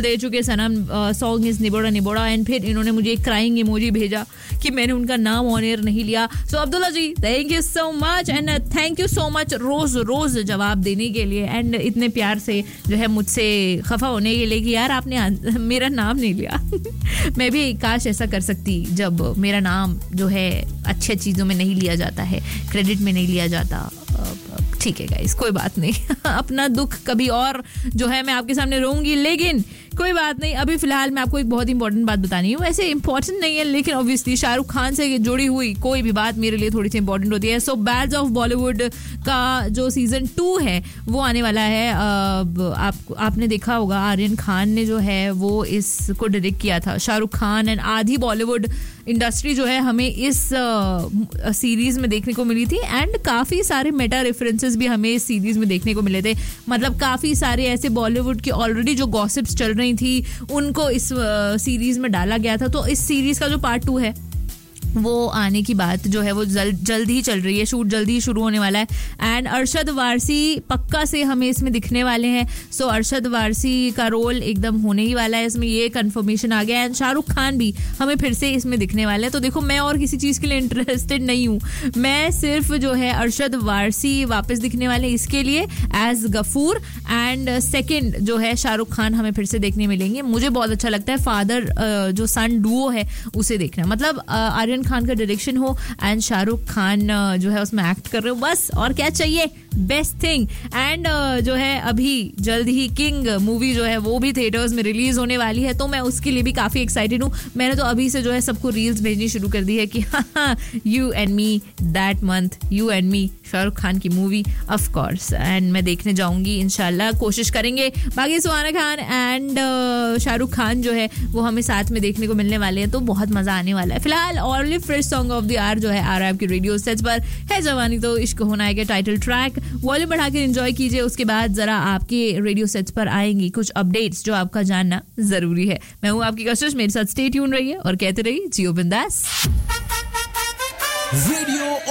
दे चुके सनम, song is निबोड़ा निबोड़ा, and फिर इन्होंने मुझे क्राइंग इमोजी भेजा कि मैंने उनका नाम ऑन एयर नहीं लिया. सो अब्दुल्ला जी, thank you so much and thank you so much रोज रोज जवाब देने के लिए एंड इतने प्यार से जो है मुझसे खफा होने के लिए कि यार आपने मेरा नाम नहीं लिया. मैं भी काश ऐसा कर सकती जब मेरा नाम जो है अच्छी चीज़ों में नहीं लिया जाता है, क्रेडिट में नहीं लिया जाता. ठीक है गाइस, कोई बात नहीं. अपना दुख कभी और जो है मैं आपके सामने रोऊंगी, लेकिन कोई बात नहीं. अभी फिलहाल मैं आपको एक बहुत इंपॉर्टेंट बात बतानी हूँ. वैसे इंपॉर्टेंट नहीं है, लेकिन ऑब्वियसली शाहरुख खान से जुड़ी हुई कोई भी बात मेरे लिए थोड़ी सी इंपॉर्टेंट होती है. सो बैड्स ऑफ बॉलीवुड का जो सीजन 2 है वो आने वाला है. आपने देखा होगा आर्यन खान ने जो है वो इसको डायरेक्ट किया था. शाहरुख खान एंड आधी बॉलीवुड इंडस्ट्री जो है हमें इस सीरीज में देखने को मिली थी एंड काफ़ी सारे मेटा रेफरेंसेस भी हमें इस सीरीज में देखने को मिले थे. मतलब काफ़ी सारे ऐसे बॉलीवुड की ऑलरेडी जो गॉसिप्स चल रही थी उनको इस सीरीज में डाला गया था. तो इस सीरीज का जो पार्ट 2 है वो आने की बात जो है वो जल्द ही चल रही है. शूट जल्दी ही शुरू होने वाला है एंड अरशद वारसी पक्का से हमें इसमें दिखने वाले हैं. सो अरशद वारसी का रोल एकदम होने ही वाला है इसमें, ये कंफर्मेशन आ गया. एंड शाहरुख खान भी हमें फिर से इसमें दिखने वाले हैं. तो देखो, मैं और किसी चीज़ के लिए इंटरेस्टेड नहीं हूँ. मैं सिर्फ जो है अरशद वारसी वापस दिखने वाले इसके लिए एज गफूर एंड सेकेंड जो है शाहरुख खान हमें फिर से देखने मिलेंगे. मुझे बहुत अच्छा लगता है फादर जो सन डुओ है उसे देखना. मतलब आर्यन खान का डायरेक्शन हो एंड शाहरुख खान जो है उसमें एक्ट कर रहे हो, बस और क्या चाहिए. Best thing. एंड जो है अभी जल्द ही किंग मूवी जो है वो भी थिएटर्स में रिलीज होने वाली है. तो मैं उसके लिए भी काफी एक्साइटेड हूँ. मैंने तो अभी से जो है सबको रील्स भेजनी शुरू कर दी है कि you and me that month, you and me, Shahrukh Khan की मूवी ऑफ कोर्स. एंड मैं देखने जाऊंगी इंशाल्लाह, कोशिश करेंगे. बाकी सुहाना खान एंड शाहरुख खान जो है वो हमें साथ में देखने को मिलने वाले हैं, तो बहुत मजा आने वाला है. फिलहाल only fresh song of the our जो है आ रहा है आपके रेडियो सेट्स पर. है जवानी तो इश्क होना है के टाइटल ट्रैक. वॉल्यूम बढ़ा के एंजॉय कीजिए. उसके बाद जरा आपके रेडियो सेट्स पर आएंगी कुछ अपडेट्स जो आपका जानना जरूरी है. मैं हूँ आपकी कशिश, मेरे साथ स्टे ट्यून रहिए और कहते रहिए जियो बिंदास. रेडियो